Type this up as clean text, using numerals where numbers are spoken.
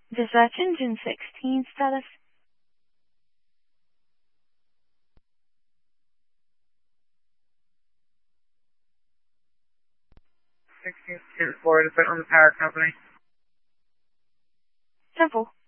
Dispatch engine 16 status. 16th Florida, put on the power company. Simple.